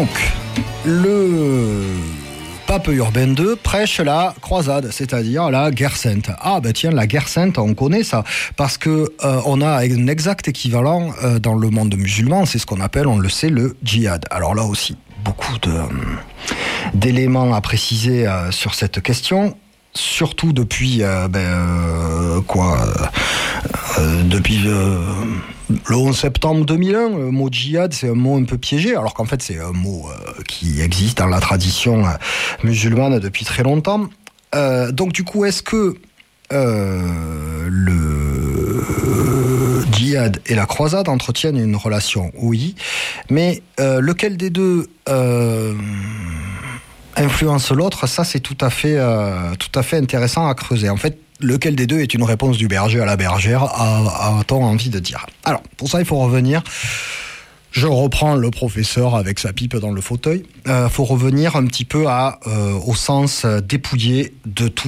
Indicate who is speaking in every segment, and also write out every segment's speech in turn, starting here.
Speaker 1: Donc, le pape Urbain II prêche la croisade, c'est-à-dire la guerre sainte. Ah ben tiens, la guerre sainte, on connaît ça, parce que on a un exact équivalent dans le monde musulman, c'est ce qu'on appelle, on le sait, le djihad. Alors là aussi, beaucoup d'éléments à préciser sur cette question. Surtout depuis depuis le 11 septembre 2001, le mot djihad, c'est un mot un peu piégé, alors qu'en fait c'est un mot qui existe dans la tradition musulmane depuis très longtemps. Donc du coup, est-ce que le djihad et la croisade entretiennent une relation? Oui, mais lequel des deux influence l'autre, ça c'est tout à fait intéressant à creuser. En fait, lequel des deux est une réponse du berger à la bergère, a-t-on envie de dire. Alors, pour ça, il faut revenir. Je reprends le professeur avec sa pipe dans le fauteuil. Faut revenir un petit peu au sens dépouillé de tout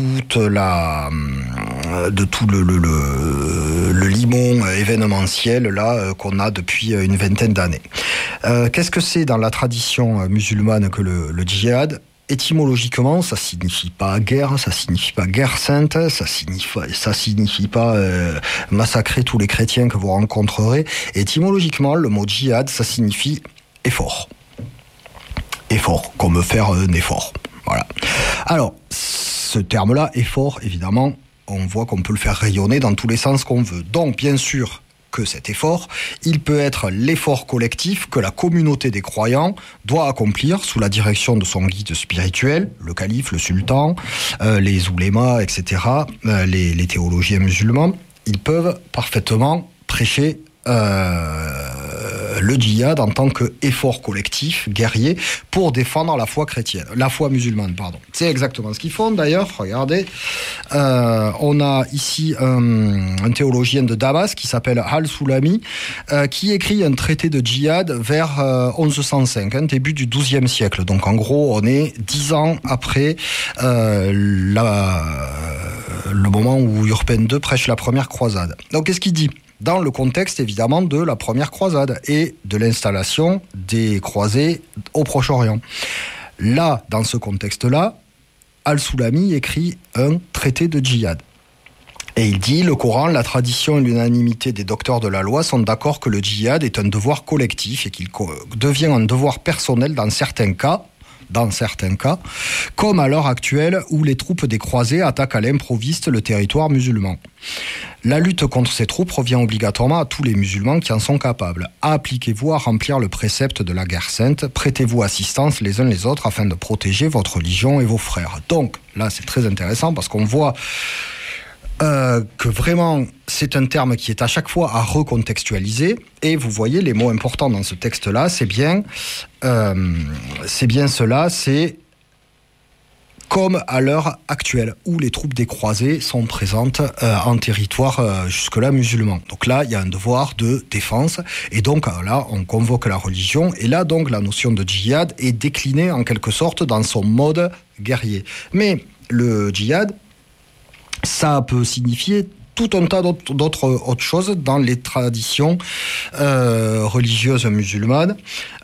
Speaker 1: le limon événementiel là qu'on a depuis une vingtaine d'années. Qu'est-ce que c'est dans la tradition musulmane que le djihad? Étymologiquement, ça signifie pas guerre, ça signifie pas guerre sainte, ça signifie pas massacrer tous les chrétiens que vous rencontrerez. Étymologiquement, le mot djihad, ça signifie effort. Effort, comme faire un effort. Voilà. Alors, ce terme-là, effort, évidemment, on voit qu'on peut le faire rayonner dans tous les sens qu'on veut. Donc, bien sûr, que cet effort, il peut être l'effort collectif que la communauté des croyants doit accomplir sous la direction de son guide spirituel, le calife, le sultan, les oulémas, etc., les théologiens musulmans. Ils peuvent parfaitement prêcher le djihad en tant qu'effort collectif, guerrier, pour défendre la foi chrétienne, la foi musulmane, pardon. C'est exactement ce qu'ils font d'ailleurs, regardez. On a ici un théologien de Damas qui s'appelle Al-Sulami, qui écrit un traité de djihad vers 1105, début du XIIe siècle. Donc en gros, on est 10 ans après le moment où Urbain II prêche la première croisade. Donc qu'est-ce qu'il dit ? Dans le contexte évidemment de la première croisade et de l'installation des croisés au Proche-Orient. Là, dans ce contexte-là, Al-Sulami écrit un traité de djihad. Et il dit, le Coran, la tradition et l'unanimité des docteurs de la loi sont d'accord que le djihad est un devoir collectif et qu'il devient un devoir personnel dans certains cas, comme à l'heure actuelle où les troupes des croisés attaquent à l'improviste le territoire musulman. La lutte contre ces troupes revient obligatoirement à tous les musulmans qui en sont capables. Appliquez-vous à remplir le précepte de la guerre sainte, prêtez-vous assistance les uns les autres afin de protéger votre religion et vos frères. Donc, là c'est très intéressant parce qu'on voit que vraiment c'est un terme qui est à chaque fois à recontextualiser, et vous voyez les mots importants dans ce texte-là, c'est bien cela, c'est comme à l'heure actuelle où les troupes des croisés sont présentes en territoire jusque-là musulman. Donc là, il y a un devoir de défense, et donc là, on convoque la religion, et là donc la notion de djihad est déclinée en quelque sorte dans son mode guerrier. Mais le djihad, ça peut signifier tout un tas d'autres choses dans les traditions religieuses musulmanes.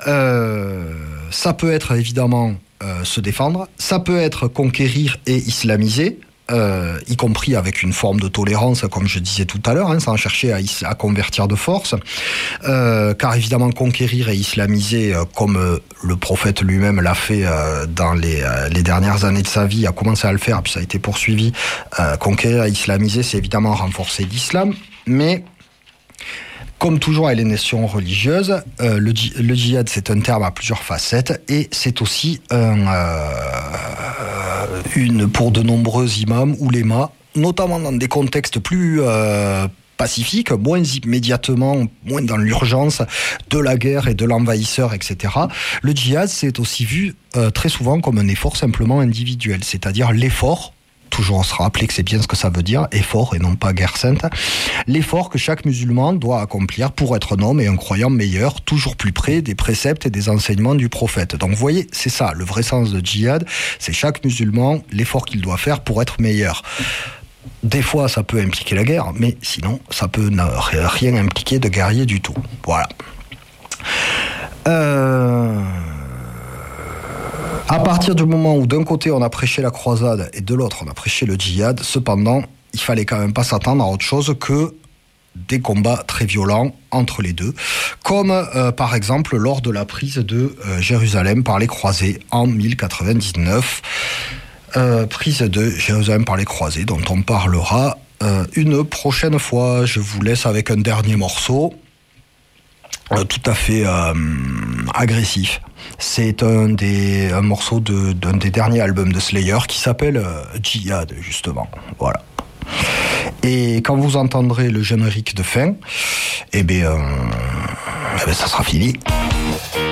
Speaker 1: Ça peut être évidemment se défendre, ça peut être conquérir et islamiser, y compris avec une forme de tolérance, comme je disais tout à l'heure, sans chercher à convertir de force, car évidemment conquérir et islamiser, comme le prophète lui-même l'a fait dans les dernières années de sa vie, a commencé à le faire, puis ça a été poursuivi, conquérir et islamiser, c'est évidemment renforcer l'islam, mais comme toujours avec les nations religieuses, le djihad c'est un terme à plusieurs facettes, et c'est aussi pour de nombreux imams ou oulémas, notamment dans des contextes plus pacifiques, moins immédiatement, moins dans l'urgence de la guerre et de l'envahisseur, etc. Le djihad c'est aussi vu très souvent comme un effort simplement individuel, c'est-à-dire l'effort, toujours se rappeler que c'est bien ce que ça veut dire, effort et non pas guerre sainte, l'effort que chaque musulman doit accomplir pour être un homme et un croyant meilleur, toujours plus près des préceptes et des enseignements du prophète. Donc vous voyez, c'est ça, le vrai sens de djihad, c'est chaque musulman, l'effort qu'il doit faire pour être meilleur. Des fois, ça peut impliquer la guerre, mais sinon, ça peut rien impliquer de guerrier du tout. Voilà. À partir du moment où d'un côté on a prêché la croisade et de l'autre on a prêché le djihad, cependant, il fallait quand même pas s'attendre à autre chose que des combats très violents entre les deux, comme par exemple lors de la prise de Jérusalem par les croisés en 1099. Prise de Jérusalem par les croisés, dont on parlera une prochaine fois. Je vous laisse avec un dernier morceau tout à fait agressif. C'est un morceau d'un des derniers albums de Slayer qui s'appelle Djihad, justement. Voilà. Et quand vous entendrez le générique de fin, ça sera fini.